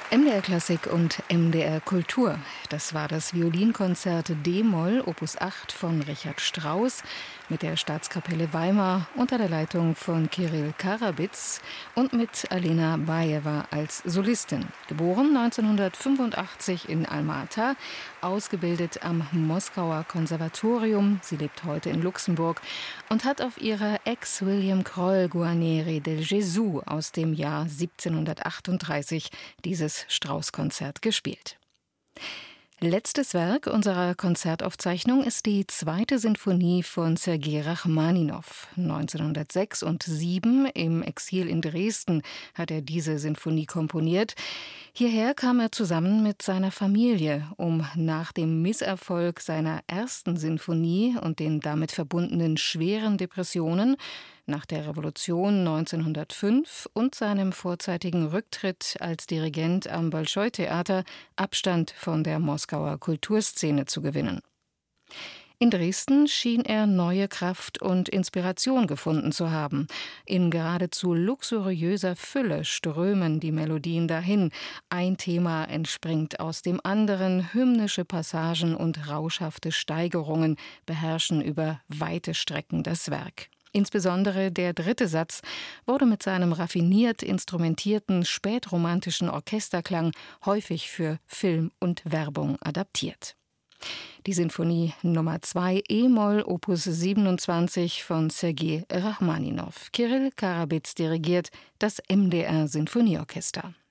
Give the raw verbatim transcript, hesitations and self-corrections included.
M D R Klassik und M D R Kultur. Das war das Violinkonzert D-Moll Opus acht von Richard Strauss mit der Staatskapelle Weimar unter der Leitung von Kirill Karabits und mit Alena Bajewa als Solistin. Geboren neunzehnhundertfünfundachtzig in Alma-Ata, ausgebildet am Moskauer Konservatorium. Sie lebt heute in Luxemburg und hat auf ihrer Ex-William-Kroll-Guarneri del Gesù aus dem Jahr siebzehnhundertachtunddreißig dieses Strauss-Konzert gespielt. Letztes Werk unserer Konzertaufzeichnung ist die zweite Sinfonie von Sergei Rachmaninow. neunzehnhundertsechs und sieben im Exil in Dresden hat er diese Sinfonie komponiert. Hierher kam er zusammen mit seiner Familie, um nach dem Misserfolg seiner ersten Sinfonie und den damit verbundenen schweren Depressionen nach der Revolution neunzehnhundertfünf und seinem vorzeitigen Rücktritt als Dirigent am Bolschoi-Theater Abstand von der Moskauer Kulturszene zu gewinnen. In Dresden schien er neue Kraft und Inspiration gefunden zu haben. In geradezu luxuriöser Fülle strömen die Melodien dahin. Ein Thema entspringt aus dem anderen, hymnische Passagen und rauschhafte Steigerungen beherrschen über weite Strecken das Werk. Insbesondere der dritte Satz wurde mit seinem raffiniert instrumentierten spätromantischen Orchesterklang häufig für Film und Werbung adaptiert. Die Sinfonie Nummer zwei E-Moll Opus siebenundzwanzig von Sergei Rachmaninow. Kirill Karabits dirigiert das M D R Sinfonieorchester.